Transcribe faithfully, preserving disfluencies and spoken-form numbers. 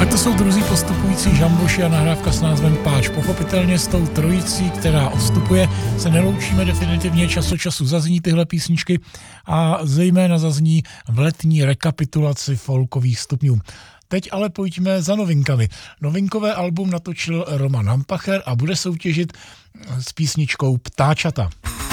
Tak to jsou druzí postupující Žamboši a nahrávka s názvem Páč. Pochopitelně s tou trojicí, která odstupuje, se neloučíme definitivně, čas od času zazní tyhle písničky a zejména zazní v letní rekapitulaci folkových stupňů. Teď ale pojďme za novinkami. Novinkové album natočil Roman Hampacher a bude soutěžit s písničkou Ptáčata.